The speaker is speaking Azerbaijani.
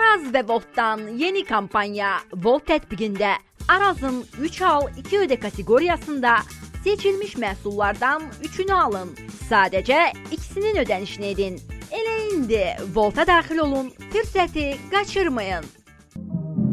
Araz və Voltdan yeni kampanya. Volt tətbiqində Arazın 3 al 2 ödə kateqoriyasında seçilmiş məhsullardan 3-ünü alın. Sadəcə ikisinin ödənişini edin. Elə indi Volta daxil olun, fürsəti qaçırmayın.